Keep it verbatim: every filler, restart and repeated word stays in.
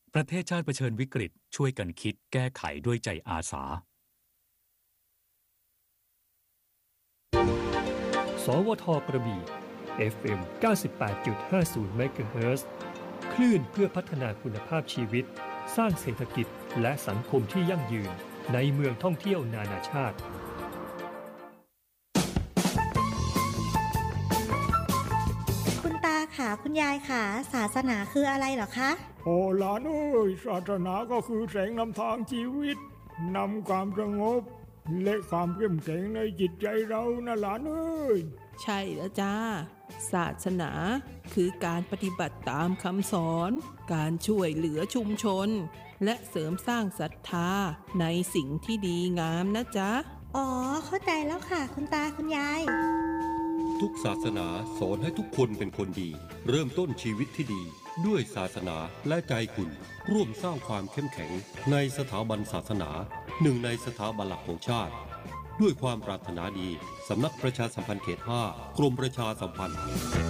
ประเทศชาติเผชิญวิกฤตช่วยกันคิดแก้ไขด้วยใจอาสาสวทกระบี่ เอฟ เอ็ม เก้าสิบแปดจุดห้าศูนย์ เมกะเฮิรตซ์ คลื่นเพื่อพัฒนาคุณภาพชีวิตสร้างเศรษฐกิจและสังคมที่ยั่งยืนในเมืองท่องเที่ยวนานาชาติคุณตาขาคุณยายขาศาสนาคืออะไรเหรอคะโอ้หลานเอ้ยศาสนาก็คือแสงนำทางชีวิตนำความสงบและความเข้มแข็งในจิตใจเรานะหลานเอ้ยใช่แล้วจ้าศาสนาคือการปฏิบัติตามคำสอนการช่วยเหลือชุมชนและเสริมสร้างศรัทธาในสิ่งที่ดีงามนะจ๊ะอ๋อเข้าใจแล้วค่ะคุณตาคุณยายทุกศาสนาสอนให้ทุกคนเป็นคนดีเริ่มต้นชีวิตที่ดีด้วยศาสนาและใจคุณร่วมสร้างความเข้มแข็งในสถาบันศาสนาหนึ่งในสถาบันหลักของชาติด้วยความปรารถนาดีสำนักประชาสัมพันธ์เขตห้ากรมประชาสัมพันธ์